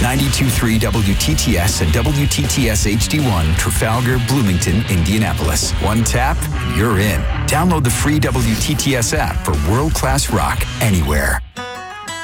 92.3 WTTS and WTTS HD1, Trafalgar, Bloomington, Indianapolis. One tap, and you're in. Download the free WTTS app for world-class rock anywhere.